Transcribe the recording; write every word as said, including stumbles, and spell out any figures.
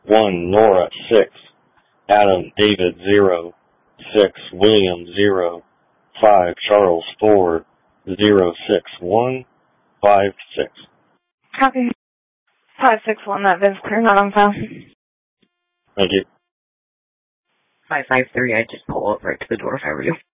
one, Nora, six, Adam, David, zero, six, William, zero, five, Charles, four, zero, six, one, five, six. Copy. five six one, that Vince clear, not on file. Thank you. five five three, I'd just pull over right to the door if I were you.